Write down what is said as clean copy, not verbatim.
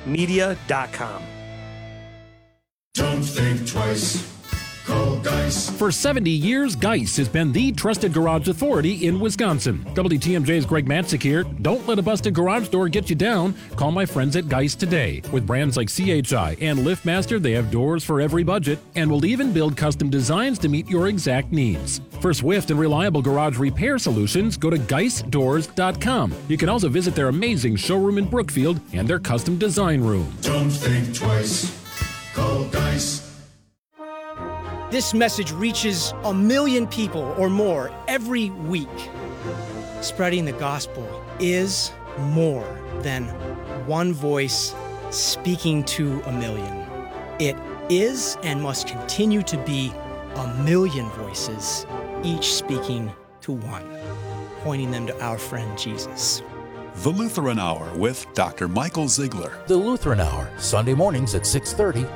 geismedia.com. Don't think twice. Call Geis. For 70 years, Geis has been the trusted garage authority in Wisconsin. WTMJ's Greg Matzik here. Don't let a busted garage door get you down. Call my friends at Geis today. With brands like CHI and LiftMaster, they have doors for every budget and will even build custom designs to meet your exact needs. For swift and reliable garage repair solutions, go to GeisDoors.com. You can also visit their amazing showroom in Brookfield and their custom design room. Don't think twice. Call Geis. This message reaches 1 million people or more every week. Spreading the gospel is more than one voice speaking to 1 million. It is and must continue to be 1 million voices, each speaking to one, pointing them to our friend Jesus. The Lutheran Hour with Dr. Michael Ziegler. The Lutheran Hour, Sunday mornings at 6:30